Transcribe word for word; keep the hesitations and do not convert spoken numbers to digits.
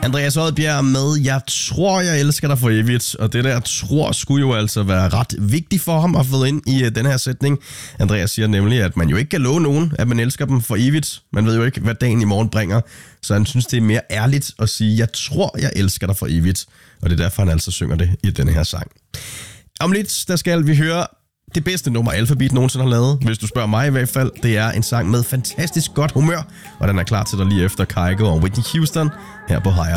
Andreas Odbjerg med Jeg tror, jeg elsker dig for evigt. Og det der tror skulle jo altså være ret vigtigt for ham at få ind i uh, den her sætning. Andreas siger nemlig, at man jo ikke kan love nogen, at man elsker dem for evigt. Man ved jo ikke, hvad dagen i morgen bringer. Så han synes, det er mere ærligt at sige, jeg tror, jeg elsker dig for evigt. Og det er derfor, han altså synger det i denne her sang. Om lidt, der skal vi høre det bedste nummer Alphabeat nogensinde har lavet. Hvis du spørger mig i hvert fald. Det er en sang med fantastisk godt humør. Og den er klar til dig lige efter Kygo og Whitney Houston her på Higher.